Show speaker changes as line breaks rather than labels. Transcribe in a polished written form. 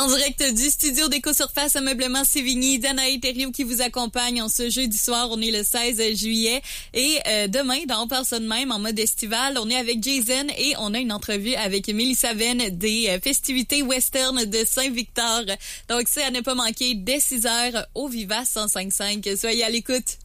En direct du studio d'Éco-Surface Ameublement Sévigny, Danae Thériault qui vous accompagne en ce jeudi soir. On est le 16 juillet et demain, dans On parle ça de même en mode estival, on est avec Jason et on a une entrevue avec Mélissa Venn des festivités western de Saint-Victor. Donc, c'est à ne pas manquer dès 6 heures au Viva 105.5. Soyez à l'écoute.